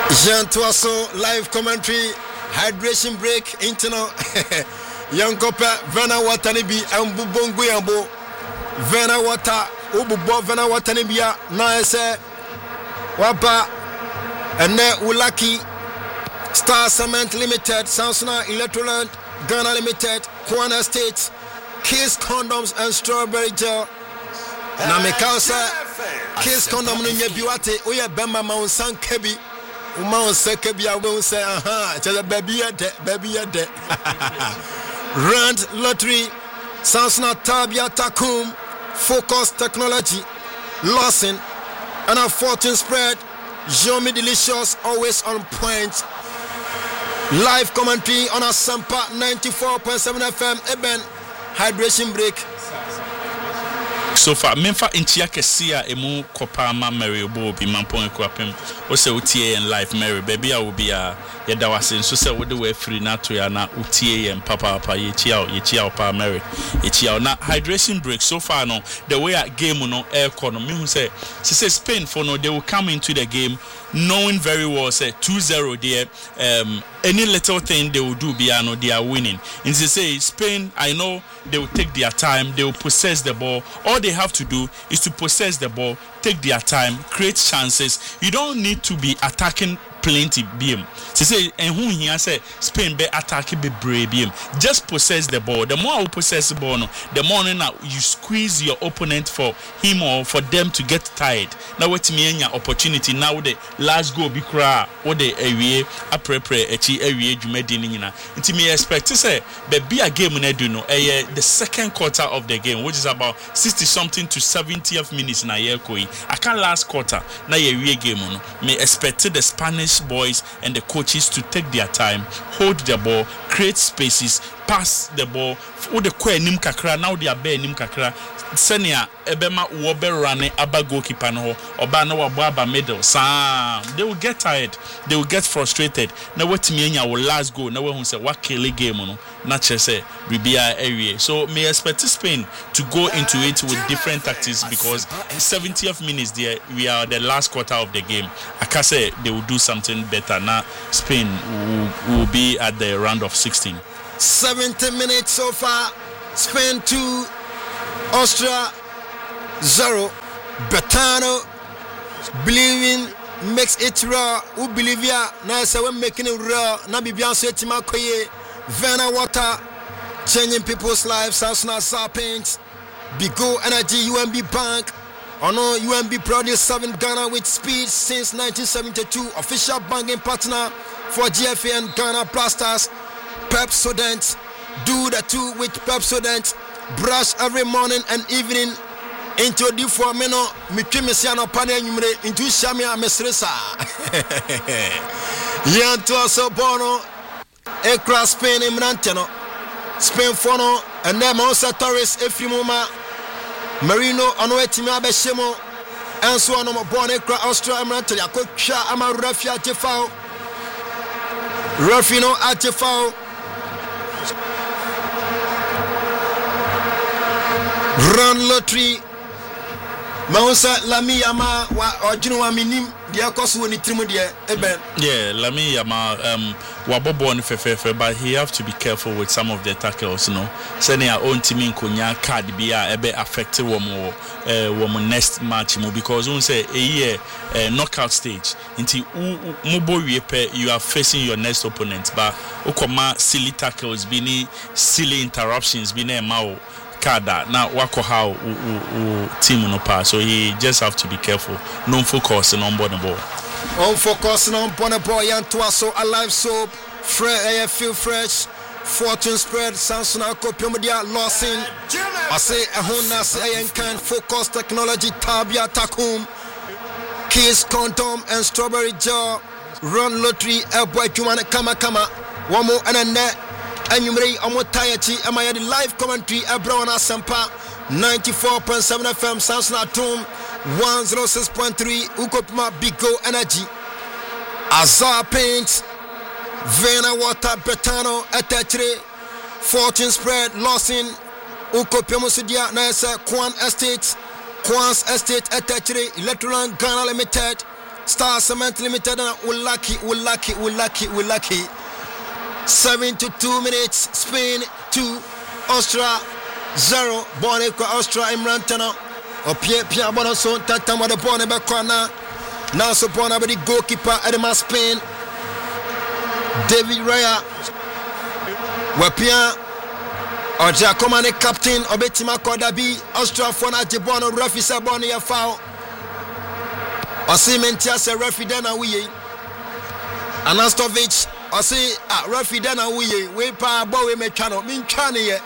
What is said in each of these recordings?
Jean Toisson, live commentary, hydration break, internal. Young Copper, Vena Watanibi, and Bubongu Yambo, Vena Wata, Ububo, Vena Watanibia, Naese, Wapa, and Ne Ulaki, Star Cement Limited, Sansona Electroland, Ghana Limited, Kwana State, Kiss Condoms and Strawberry Gel. Namekausa, Kiss Condom Nubiwate, Uya Bamba Mount San Kebi. Mount Sekebia won't say, tell a baby a de. Rand Lottery, Sansona Tabia Takum, Focus Technology, Lawson, and a fortune spread. Show me delicious, always on point. Live commentary on a Sampa 94.7 FM, Eben, hydration break. So far, Memfa Inchia Kesia, Emu Kopama, Mary Bobi, Mampon Quapem, or say UTA and life, Mary, baby, I will be a Yadawasin, so say, what the way free not to Yana, UTA and Papa, Yechia, Pa Mary, Yechia. Now, hydration break so far, no, the way a game, no air economy, who say, she says Spain for no, they will come into the game knowing very well, say 2-0 there, any little thing they will do, Biano, they are winning. And they say, Spain, I know they will take their time, they will possess the ball. All they have to do is to possess the ball, take their time, create chances. You don't need to be attacking plenty beam. She say, and who here say Spain be attacking be brave beam. Just possess the ball. The more you possess the ball, the more now you squeeze your opponent for him or for them to get tired. Now what me any opportunity now the last goal be cry or the area apprepare area jumedi nina. Until me expect to say be a game na do no the second quarter of the game, which is about 60 something to 70th minutes na year koi. I can last quarter na ye game no. Me expect the Spanish boys and the coaches to take their time, hold the ball, create spaces, pass the ball. With the kwe nim kakra, now they are bare nim kakra. Senia ebema wobe rane aba goalkeeper no oba na wabo middle. Sam, they will get tired, they will get frustrated. Now what me nya will last goal. Now when say what kill game no, not just say Ribia area. So me expect Spain to go into it with different tactics because 70th minutes there we are the last quarter of the game. I can say they will do something better. Now Spain will be at the round of 16. 70 minutes so far. Spain 2, Austria 0. Betano believing makes it raw. Who believe ya? Now say we're making it raw. Now be beyond say Tima Koye, Vena Water, changing people's lives. Sansona Paints, Bigo Energy, UMB Bank. Oh no, UMB produced 7 Ghana with speed since 1972. Official banking partner for GFA and Ghana Blasters. Pepsodent, do the 2 with Pepsodent. Brush every morning and evening into the 4 minutes. Mikimisiano pane numere into Shamia Mesresa. Yanto Sobono, Ekra Spain Imranteno, Spain Fono, and then Monsa Torres Efimuma, Marino Onoetima Beshemo, and so on. Born Ekra Austria Imrantia, Kocha Amarafia Tefao, Rafino Atefao. Run Lottery Mausa Lami Yama or Juno Minim, the Akosu and Timodia, Eben. Yeah, Lami Yama Wabobon Fefe, but he have to be careful with some of the tackles, you know. Sending our own team in Konya card be a bit affected woman next match because we say a year knockout stage until you are facing your next opponent, but Okoma silly tackles, bini silly interruptions, bini a mao. Kada now wako how team no pass, so he just have to be careful. No focus on board the ball. On focus on board the ball. Yantuaso alive soap, fresh, feel fresh. Fortune spread. Sansona Kopiomedia Lawson. I say a Honda say can focus technology Tabia Takum. Kiss Condom and Strawberry Gel. Run Lottery. Boy Kumana Kama. One more and a net. And you may Omotayachi, am I the live commentary? Brown Sampa 94.7 FM, Sansona Tomb 106.3, Ukopma Bigo Energy, Azar Paints, Vena Water, Betano, Etatre, Fortune Spread, Lawson, Ukopiomusudia, Nasa, Kwan's Estate, Etatre, Electron Ghana Limited, Star Cement Limited we're lucky. 72 minutes, Spain 2, Austria 0. Born equal Austria Imran Tana. Or Pierre Bonason, Tatama the Born Bakwana. Now so born about the goalkeeper Edema Spain. David Raya. Wapia. Or Giacomo captain Obetima Kodabi. Austria Fona Jibono Rafi Saboni a foul. Or see Mentias a referee then a we. Anastovic. I say, Rafi Dana, we pa boy me channel, mean channel yet.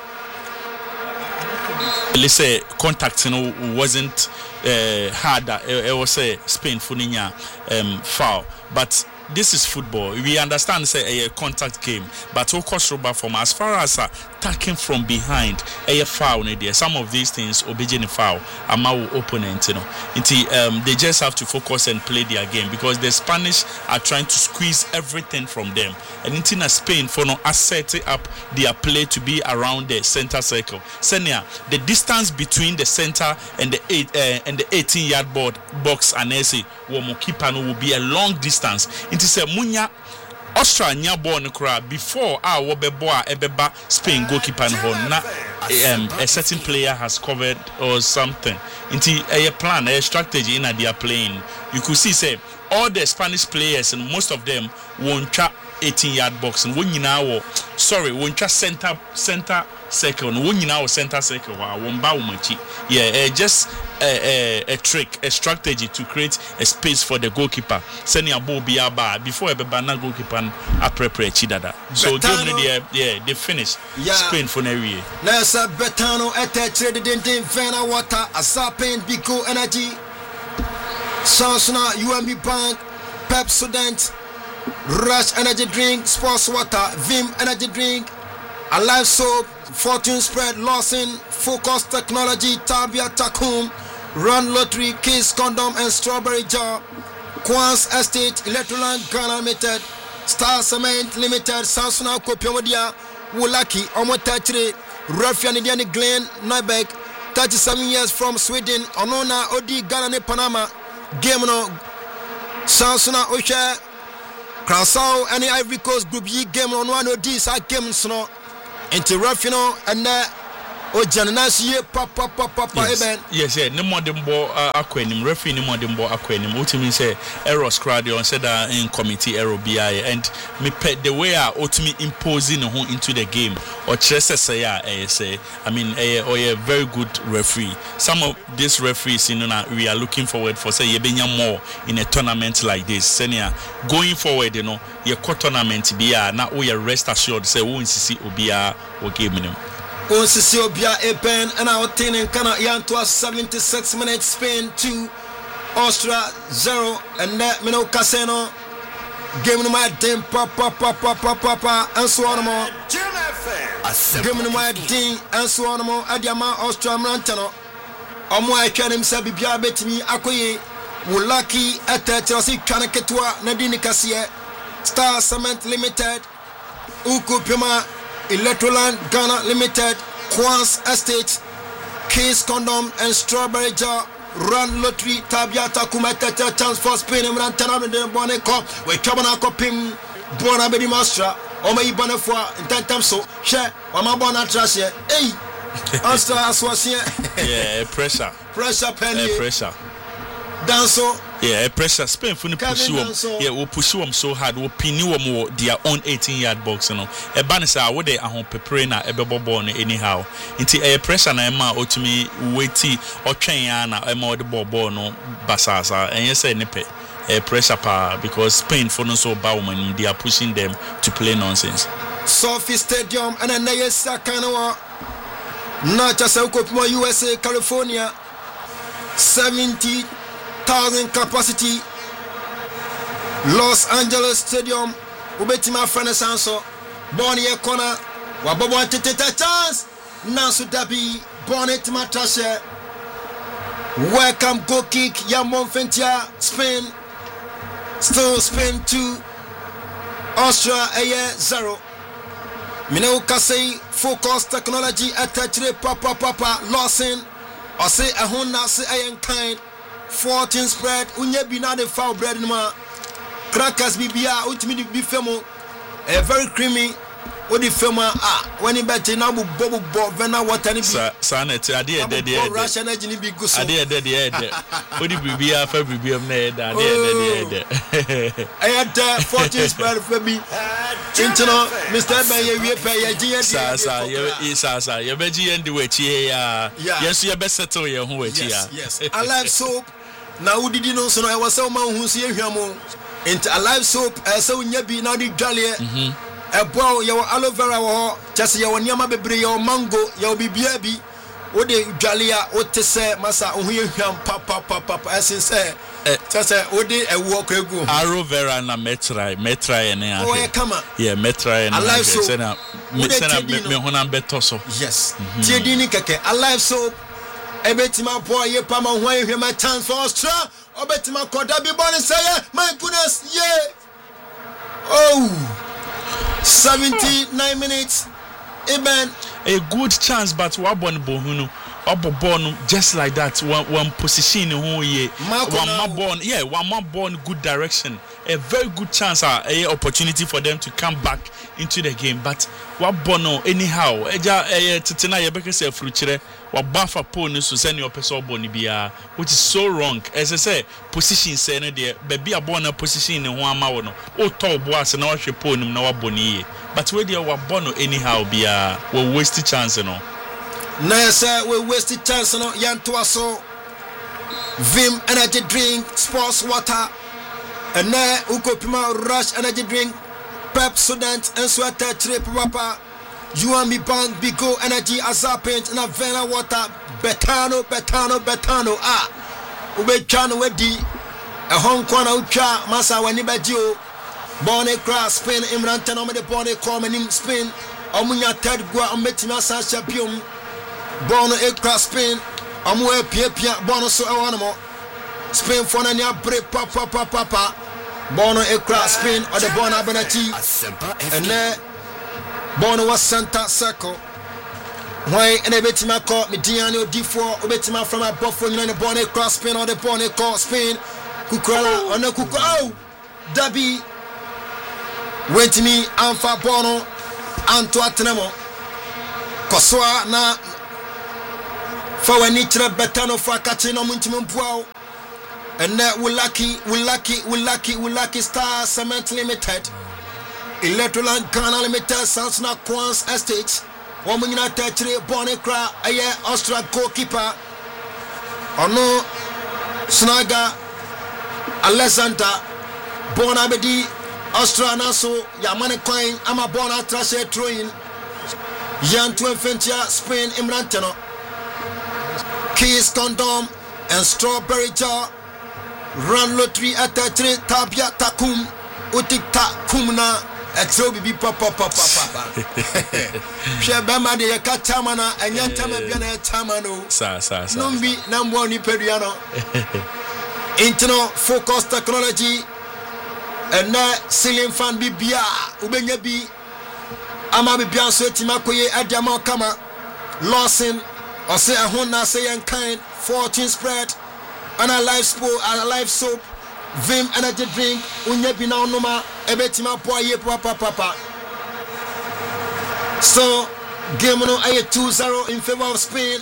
Let's say contact wasn't hard. It was a Spain Funinya foul, but this is football. We understand say a contact game, but of course from as far as attacking from behind a foul there. Some of these things obeying foul our opponent, they just have to focus and play their game because the Spanish are trying to squeeze everything from them. And in Spain for no setting up their play to be around the center circle. Senia, the distance between the center and the 18-yard box and AC will be a long distance. It is a munya Austria nya ball no kra before our ebeba Spain goalkeeper na a certain player has covered or something. Into a plan, a strategy in they are playing. You could see say all the Spanish players and most of them won't trap 18-yard box and won't trap center circle and won't center circle just a trick, a strategy to create a space for the goalkeeper. Sending a ball be before a banana goalkeeper prepare chidada. So game they finish. Spain for Nerie. Nessa Betano traded in Vena Water, Asapen Biko Energy, Sansona UMB Bank, Pepsodent, Rush Energy Drink, Sports Water, Vim Energy Drink, Alive Soap, Fortune Spread, Lawson, Focus Technology, Tabia Takum, Run Lottery, Kiss Condom and Strawberry Jar, Quans Estate, Electroland Ghana Limited, Star Cement Limited, Sansona Kopiomodia, Wulaki, Omotachre, Ruffian Indian Glen, Nybeck, 37 years from Sweden, Onona Odi Ghana Panama, Game no Sansona Osha, Kransao, and the Ivory Coast Group Yi Game on one of these are games no. Into Ruffino and Janasi papa yes, no more than bo aquanim, referee no more than bo aquanim. What mean say errors crowd on said in committee error BI and me pet the way I ultimately imposing into the game or say I mean a very good referee. Some of these referees we are looking forward for say yebenya more in a tournament like this. Senior going forward, your tournament be now we are rest assured say we see obia or game minimum. Onsisi Obia Eben and our team in Kana Yantua 76 minutes, Spain 2, Austria 0, and that Mino Casino game no my team papa and so on more. Game no my team and so on more. Adiama Austria Mrantano. Omo I can himself be betimi akoye Wulaki at Chelsea Kanaketwa Nadini Kasie Star Cement Limited Uku Pima Electroland Ghana Limited, Quans Estate, Case Condom and Strawberry Jar, Run Lottery, Tabiata Kumatata, Chance for Spain and Rantana and Bonneco, we come on a copim, Bona Baby Master, or may Bonnefoy, and that time so, share, or my Bona Trash here, hey, Answer as was here. Yeah, pressure, penny, pressure. Danso. Yeah, pressure. Spain for the push you. Yeah, we push you so hard. We pin you more their own 18-yard box. A banisa what they are home preparing a born anyhow. Into a pressure na ema otumi weti or train na ema the ball no basasa and you say nipe a pressure power because Spain for no so bowman they are pushing them to play nonsense. Sophie Stadium and then yes Sakanawa. Not just a USA, California. 70,000 capacity. Los Angeles Stadium. Ubetima Frenesanso. Bonnie Corner. Wabobo Tete chance. Nansu Dabi. Bonnet Matashe. Welcome go kick. Yamon Fentia. Spain. Still Spain 2. Austria 0. Mineo Kasei. Focus Technology. Attached Papa Lawson. I say a Honda say I am kind. 14 spread unye bi na the foul bread no ma crackers bibia ultimate bi femo very creamy odi fema when it bet na bobo vena water ni bi sa na ti ade ede Russian energy ni bi guso ade ede odi bibia fa bibia na ede ade ayat 14 spread for bi internal Mr. Ben ye wie pe ye gi sa ye be gi end we chi ya yes ye be settle ye ho we chi ya yes alive soap na udidi no so no e was say ma hu so ye hwamo into alive soap so nya bi na di dwale ebo ye aloe vera wo chese ye woniama bebre ye mango ye bibia bi wo de dwale a wo te se masa ho ye hwam papa essence chese wo de ewo kwegu aloe vera na metrai ene a oh ye kama yeah metrai ene alive soap se na me honam beto so yes tie di ni keke alive soap ebetima po ye pa ma ho ye hwam chance for Australia obetima koda bi born say my goodness yeah oh 79 minutes Eben a good chance but wabon bohunu oboborn just like that one position who ye one more born good direction a very good chance a opportunity for them to come back into the game but wabono anyhow eja titina ye beke se fruchire wabafa pole so send your person boni bia which is so wrong as I say position say no there baby abona position ne ho ama wo no o to boas na wo hwe pole nim na waboni ye but we there wabono anyhow bia we waste chance no na say we waste chance no yanto aso Vim energy drink sports water and na ukopima rush energy drink pep student and sweater trip papa you and me bank bigo energy azapent na vena water betano ube chano wedi a hong kong ucha masa wani badio bone cross spin imran tano me de bone come nim spin omunya third gua ometima sa champion bone e cross spin omu e pia bone so e wanamo spin for na nya break papa bono e cross spin or the bona benachi and there bono was center circle why and a betima call me Diano D4 obetima from a buffalo and the bono cross spin or the bono call spin kukala on the kuko Dabi went to me Alpha Bono Anto Atenemo Koswa na for when it betano for catching on Muntimum Puao. And that we lucky Star Cement Limited, Electroland Ghana Limited, Sansona Quans Estate, woman United Bonnie Cra, a year Austria goalkeeper, or no Snaga Alexander Bonabedi, Austria Naso, Yamane Coin, Ama Bona Trashe Troin, Yan Twinfentia, Spain, Imrantano, Keys Condom, and Strawberry Jar. Run lottery at 3 tabia takum utikta kumna etrobi bi papa shebama de yakatama na anyantama bia na tama no sa numbi na mbo ni peduano internal focus technology and na ceiling fan bi bia ubenya bi ama bi bia so etima koye adiama kama Lawson or say a hona say en kind 14 spread and a live soap, Vim energy drink, unyebina noma, ebetima poye papa. So, game no aye 2-0 in favor of Spain.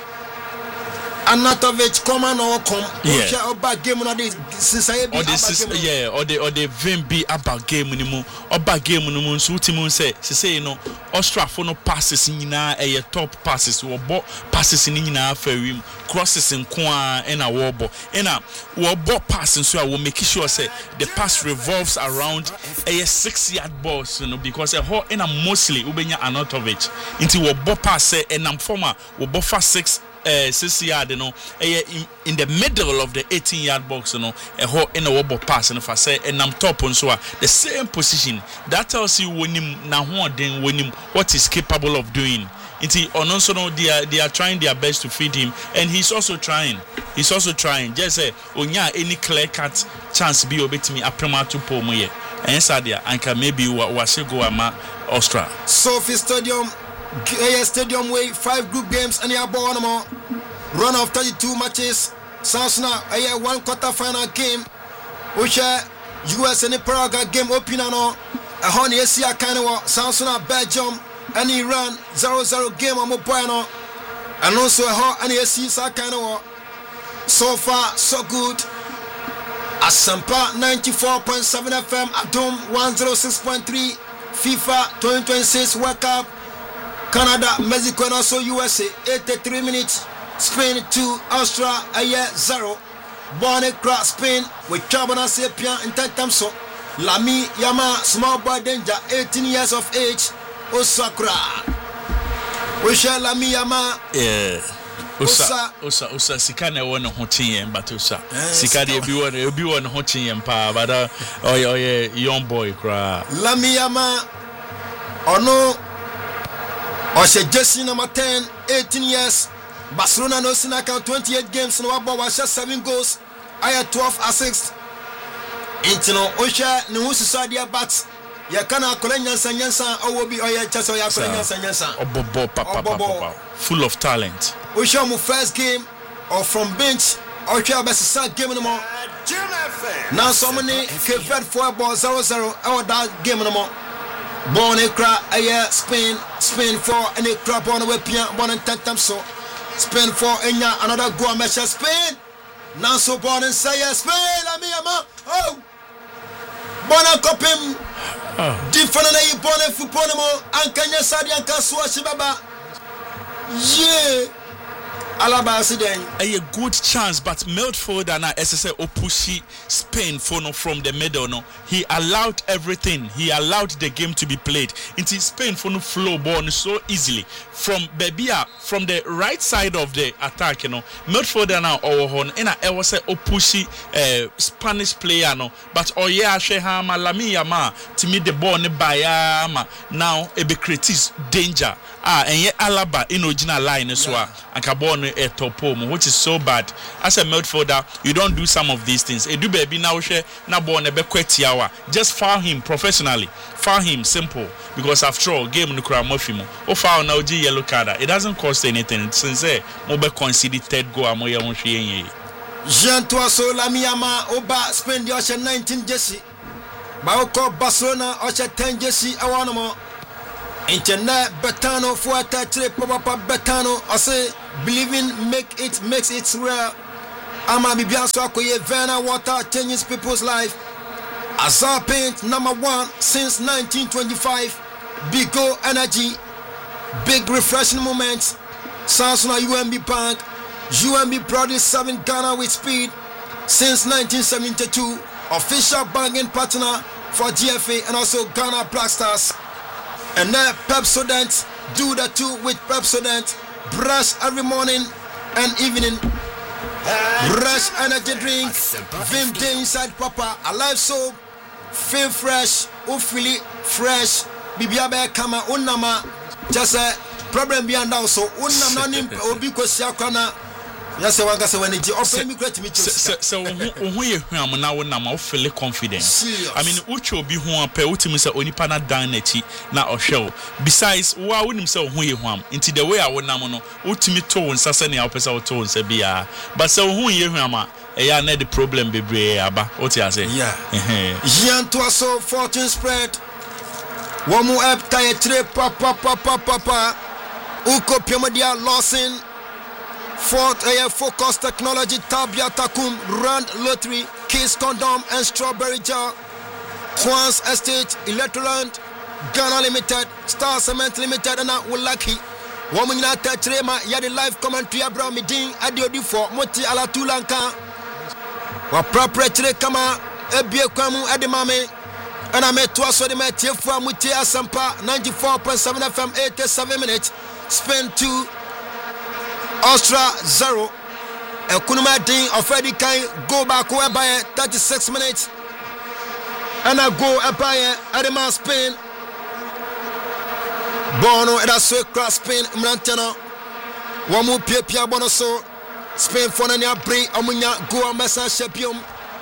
Anatovic come and or come. Yeah. About game no this since I be or the Vim be about game no about game no so timu say you know Austria for no passes nyina a top passes or passes nyina afawim crosses in kwa and a warbo and a warbo passing so I will make sure say the pass revolves around a 6-yard ball because a whole and a mostly ubenya Anatovic into warbo pass say and I'm former warbo fast 6 yard in the middle of the 18-yard box a whole in a wobble pass and if I say and I'm top on so the same position that tells you when him what he's capable of doing. They are trying their best to feed him and he's also trying just say onya any clear cut chance be obet me aprema to po moye and sadia anka maybe was go ama Austria Sophie Stadium way 5 group games and ya run of 32 matches Sansuna a one quarter final game which US and Paraguay game opener no a honey Asia kind of Sansuna Belgium and Iran 0-0 game on Mopoano and also a hot and Asia kind of so far so good. Asampa 94.7 FM, Atom 106.3, FIFA 2026 World Cup, Canada, Mexico and also USA 83 minutes, Spain 2, Australia 0, Bonnie Cross Spain with Chabana Sapien in Tentamso, Lami Yama, small boy danger, 18 years of age, Osakura. We shall Lami Yama. Yeah. Osa sika na ewo no hotin but osa sika de ebi won hotin pa but oye young boy kra Lami Yama ono Oshe Jesse number 10 18 years Barcelona no sinaka 28 games no wabo wa 7 goals aya 12 assists intino Oshe ne hususa dia bat ya kana kolenyansa owobi oye chese ya kolenyansa obobo papa full of talent. We show mu first game or from bench or show best start game no more. Now so many Cape for ball 0-0 our that game no more. Born a cra Spain for any crap on the way pian born and tentam so Spain for enya another goal measure Spain. Now so born and say Spain la mi ama oh born a copim different na you born football no more ankanya sadi anka so shibaba yeah Alaba accident. A good chance, but Milford and SSA Opushi Spain from the middle. No, he allowed everything. He allowed the game to be played. Into Spain for no flow ball so easily from Bebia from the right side of the attack. You know, Milford and Owohon and I was a Opushi Spanish player. No, but Oya Shehama Lamiyama to meet the ball Bayama now a be creates danger. And yet Alaba in original line as well. And Cabon a topo, which is so bad. As a midfielder, you don't do some of these things. A do baby now share na born a bequetiawa. Just foul him professionally. Foul him simple. Because after all, game nukra mofimo. Or foul now G yellow card. It doesn't cost anything. Since Mobe conceded third goal amoya wonshi. Jean Toaso Lamiyama Oba spend the 19 Jesse. Baoko Barcelona Osha 10 Jesse Awanamo. Internet Betano for Tatre Papa Betano I say believing makes it real. Ama Bibianso Akoye Vena water changes people's life. Azar Paint #1 since 1925. Big go energy, big refreshing moments. Samsung UMB Bank, UMB produce serving Ghana with speed since 1972. Official banking partner for GFA and also Ghana Black Stars. And now Pepsodent, do the two with Pepsodent. Brush every morning and evening. Brush energy drink. Vim day inside Papa. Alive soap. Feel fresh. Ufili fresh. Bibiabe kama unama. Just a problem beyond also. Unama nim obiko siakana. Yes, I want to say when it's offer me great me. So who you am now na feel confident. I mean ucho bi ho apɛ utimi say onipa na dan nachi na ohwe. Besides wa wonim say who you am into the way I wonam no utimi to nsa se na opɛ say to nsa bia. But say who you am ya na the problem bebre aba. What you say? Yeah. Jean Toaso fortune spread. Womu up tie tre papa. Uko Piomodia Lawson. Fort Air Focus Technology, Tabia Takum, Rand Lottery, Kiss Condom and Strawberry Jar, Quans Estate, Electroland, Ghana Limited, Star Cement Limited, and Wulaki. Woman United Trema, Yadi Live Commentary, Abraham Midin, Adio Dufo, Moti Alatulanka, wa proprietary Kama, Ebie Kwamu, Adimame, and I met twice for the Metifa Muti Asampa, 94.7 FM, 87 minutes, spend 2. Austria 0. Kunuma Ding of Eddie Kain go back over by 36 minutes. And I go up by Adema Spain. Bono and I saw cross Spain Mrantana. Wamu Pia Bonoso. Spain for Nania Bri Amunya go on Messa Shapium.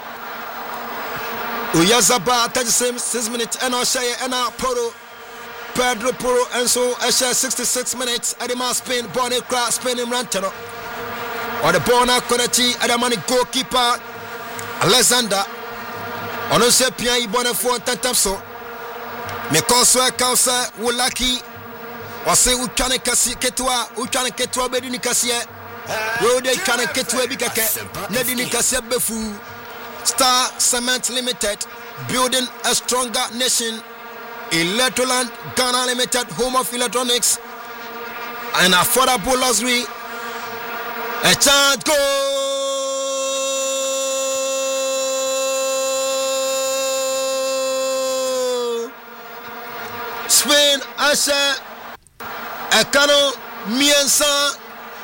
Uyazaba 36 minutes and I'll share and I'll Poro. Pedro Poro and so I share 66 minutes. Adema Spain, Bonnie Crack, Spain in Rantano. or the ball now quality Adamani goalkeeper Alexander ono se pia ibone for tatapso me konso kausa wulaki wase utwane kasi ketwa bedini kasiye we dey twane ketwa bi keke na dini kasiye befu Star Cement Limited, building a stronger nation. Electroland Ghana Limited, home of electronics and affordable luxury. A chance go. Spain, Asha, Ekano, Miensa,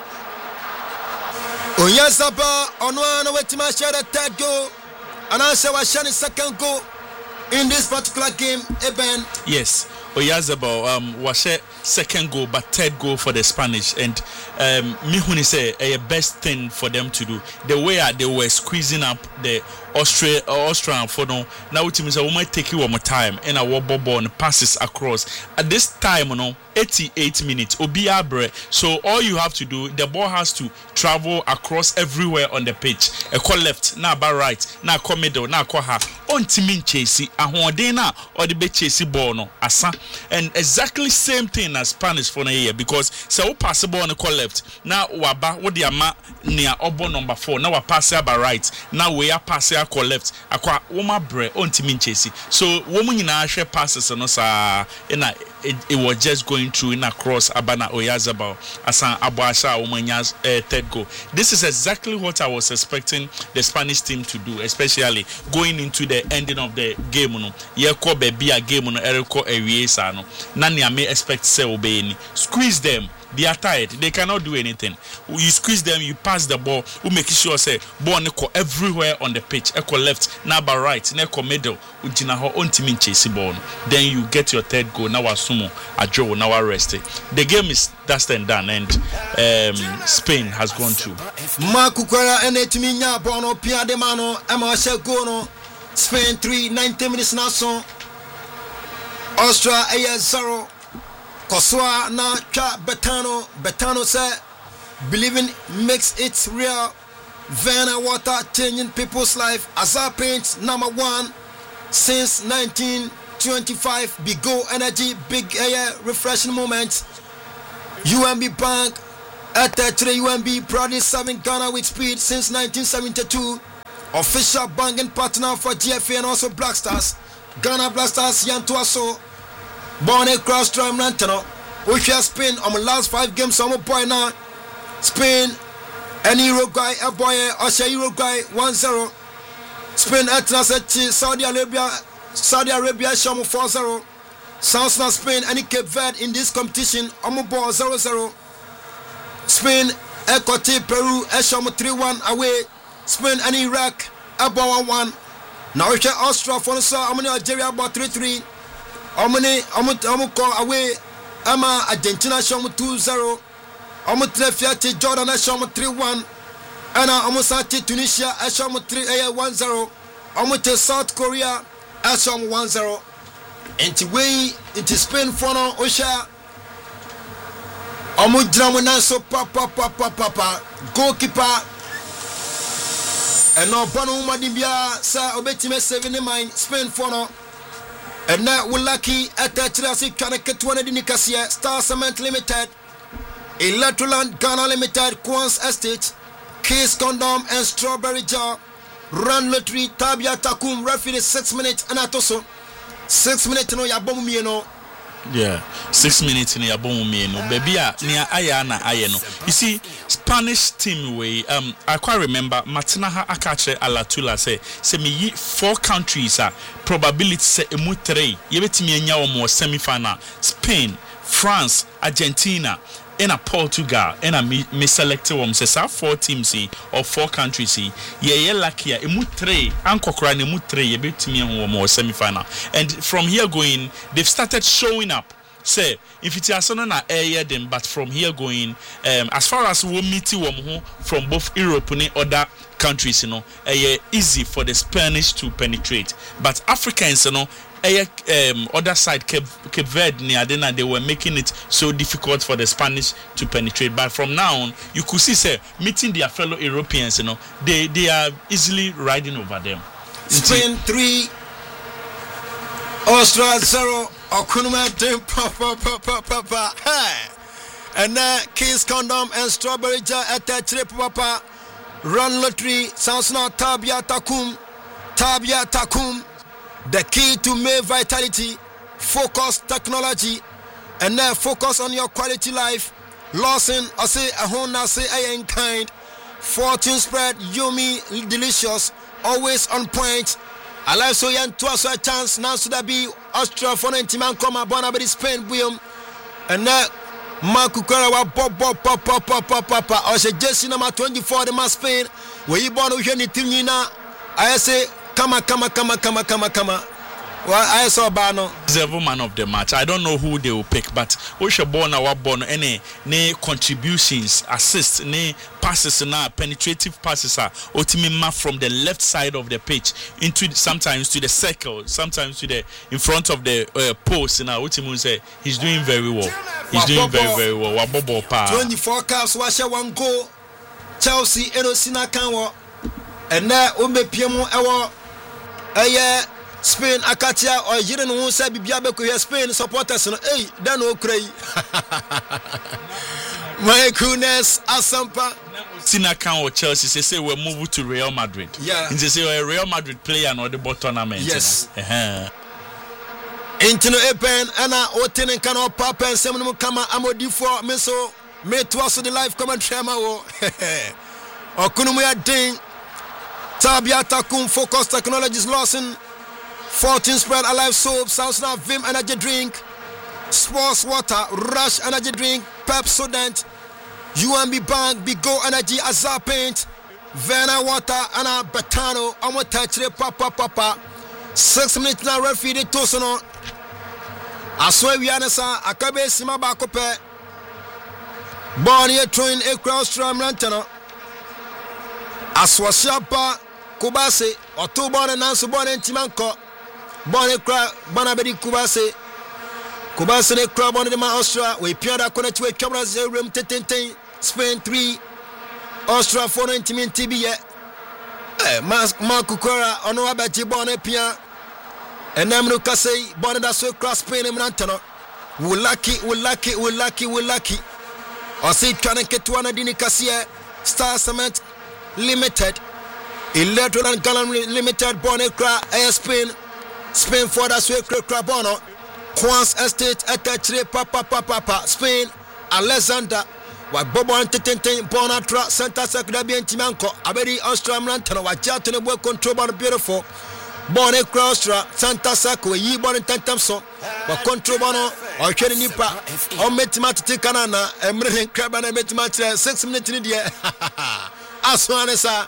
Oyazaba, Onwana, Wetima, share the third goal. And I say, was Shani second goal in this particular game, Eben. Yes, Oyazabal was second goal, but third goal for the Spanish. And Mihuni say a best thing for them to do. The way they were squeezing up the Austrian for now it means I might take you one more time and I will ball and passes across. At this time, 88 minutes, Obiabre. So all you have to do, the ball has to travel across everywhere on the pitch. A call left, now bar right, now call middle, now call her. On Timin Chasey, a Hondena or the bit Chasey Bono, Asa. And exactly same thing as Spanish for a year because so pass the ball on the call left. Now Waba, what the ama near Obo number 4. Now I pass by right. Now we are passing call left. Aqua Woma Bre on Timin Chasey. So woman in our share passes and it was just going through in across Abana Oyazabal Asan Abuasha Omanya's third goal. This is exactly what I was expecting the Spanish team to do, especially going into the ending of the game. Yeko be a game Eriko Ewiesa no. Nani I may expect say obeying. Squeeze them. They are tired. They cannot do anything. You squeeze them, you pass the ball, who make sure say ball neko everywhere on the pitch. Eko left, now by right, neko middle, ujinaho ontimin chase ball. Then you get your third goal. Now asumo ajo now arrest. The game is dust and done, and Spain has gone through. Makukwara enetiminya bono pia de mano ama gono. Spain 3 90 minutes now so. Austria 0. Koswa na cha Betano say believing makes it real. Vena water changing people's life. Azar Paints #1 since 1925. Big Go Energy, big air refreshing moments. UMB Bank at 3 UMB proudly serving Ghana with speed since 1972. Official banking partner for GFA and also Black Stars. Ghana Black Stars Yantuaso. Born across Tram Lantano, we share Spain on the last 5 games. On boy now, Spain and Uruguay, a boy, Osha Uruguay 1-0. Spain at Saudi Arabia, Shamu 4-0. South Spain and Cape Verde in this competition, on ball 0-0. Spain, Ecote, Peru, Shamu 3-1 away. Spain and Iraq, a ball 1-1. Now we share Austria for Algeria about 3-3. Omu call away Ama Argentina Shamu 2-0. Omu Trefiati Jordan Shamu 3-1. Ana Omu Sati Tunisia Shamu 1-0. Omu South Korea Shamu 1-0. Into Spain for now Osha. Omu Dramuna so papa goalkeeper. And now Bono Madibia sa obetime 79 Spain for now. And now we're lucky at the Chelsea Connecticut 1 Nicasia, Star Cement Limited, Electroland Ghana Limited, Quans Estate, Case Condom and Strawberry Jar, Run Lottery, Tabia Takum, referee 6 minutes and Atoso. 6 minutes no yabomu no. Yeah, 6 minutes in Yabomu, baby, near Ayana Ayano. You see, Spanish team way, I quite remember Matinaha Akache Alatula say me 4 countries are probability say emu 3. Yebeti me nya omo semi-final. Spain, France, Argentina, and a Portugal, and a me selected one say 4 teams or 4 countries ye lucky emu 3 ankokra emu 3 yebeti me omo semi-final. And from here going, they've started showing up. say if it is na air them, but from here going as far as we meet from both Europe and other countries, easy for the Spanish to penetrate, but Africans, other side Cape Verde near then they were making it so difficult for the Spanish to penetrate. But from now on, you could see say meeting their fellow Europeans, they are easily riding over them. Spain 3, Austria 0, Okunuma papa. Hey, and then Kiss Condom and Strawberry Jar at that trip papa. Run lottery sounds now Tabia Takum. The key to male vitality, focus technology, and then focus on your quality life. Lawson, I say a Honda, say I ain't kind. Fortune spread, yummy, delicious, always on point. I like so young to us a chance now so that be Austria for 90 man come up on about Spain, William. And then Marco Karawa pop. I say Jesse number 24, the man Spain. Where you born with anything now? I say, come. Well, I saw Bano. Several man of the match. I don't know who they will pick, but Oshaborn any contributions, assists, passes, penetrative passes are ultimately from the left side of the pitch into sometimes to the circle, sometimes to the in front of the post. Now, ultimately say he's doing very well. He's doing very well. 24 caps, washa 1 goal. Chelsea, Erosina Kanwa, and now Umbe Piemo Ewa. Spain Akatia or Jiren who said Biabeku Spain supporters. Hey, Dan Okray. My goodness, Asampa. Sinakan or Chelsea say we're moving to Real Madrid. Yeah. And they say we're a Real Madrid player and the ball tournament. Yes. Intino Epen, Anna Oten and Cano Papa and Seminum Kama Amodi4 Meso, made to us the live commentary. Or Kunumuya Ding. Tabia Takum Focus Technologies Lawson. Fortune Spread Alive Soap, Sounds Now Vim Energy Drink, Sports Water, Rush Energy Drink, Pepsodent, UMB Bank, Big Go Energy, Azar Paint, Verna Water, Anna Betano, Amo Tachre, Papa. 6 minutes now, referee de Tosono. I swear we are Akabe Sima Bakope. Born here, throwing a cross from Lantana. Aswashapa, Kubase, or 2 born and answer born in Timanko. Born a crab, Banabedi Kubase. Kubase, the crab on the Austria. We Piada connect to a camera 0 room 10, Spain 3, Austria 490 min TB. Marco Cora, Onoabaji born a Pia. And Namno Kase, born that so cross Spain and Antano. We're lucky. Or see, trying to get to one Dini Cassia, Star Cement Limited. Electron and Gallon Limited, Bonnet Spain for that sweet Crabono, Quans Estate, Etachre, Papa, Spain, Alexander, what Bobo and Tenten, Bonatra, Santa Sacrabian Timanco, Abedi, Austria, Lantana, what Charlton work control on the beautiful Bonnet Crosstra, Santa Saco, Ye Bonnet Tentamso, what control Bono, or Nipa, or Metimatic Canana, and Meridian Crab and Metimat 6 minutes in the air. Aswanesa.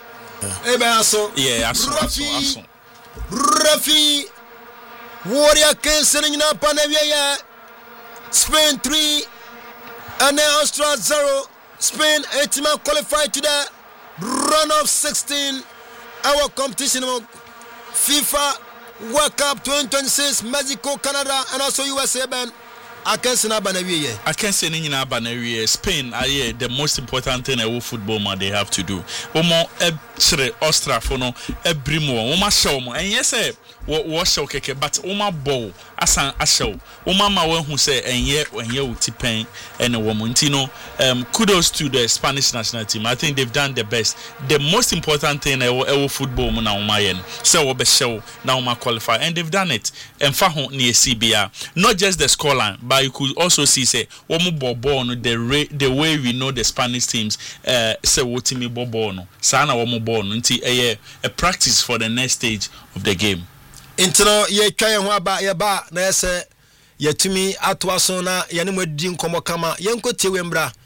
Rafi Warrior cancelling up on the Spain 3 and then Austria 0. Spain 8 man qualified to the run of 16. Our competition of FIFA World Cup 2026, Mexico, Canada, and also USA. Ben, I can't say anything about Spain. The most important thing about football they have to do. Austria for no every more. And yes, what show keke, but ball asan ashow. Ma who say and utipen and a woman. Kudos to the Spanish national team. I think they've done the best. The most important thing about football now so show now qualify, and they've done it. And Fahon near CBR. Not just the scoreline, but you could also see say the way we know the Spanish teams say what me bobono. Sana a practice for the next stage of the game. Intino ye twa ho aba ye ba na yese yetumi atwa so na ye ne modin komo kama ye nkotie wembra